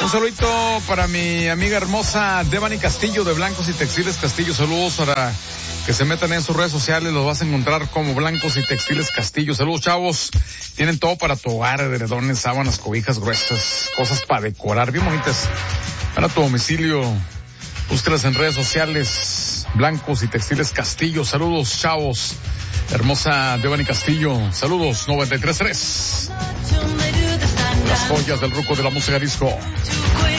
Un saludito para mi amiga hermosa Devani Castillo de Blancos y Textiles Castillo. Saludos para que se metan en sus redes sociales, los vas a encontrar como Blancos y Textiles Castillo. Saludos, chavos. Tienen todo para tu hogar, edredones, sábanas, cobijas gruesas, cosas para decorar, bien bonitas. Van a tu domicilio, búsquelas en redes sociales, Blancos y Textiles Castillo. Saludos, chavos. Hermosa Devani Castillo. Saludos, 93.3. Las joyas del ruco de la música disco.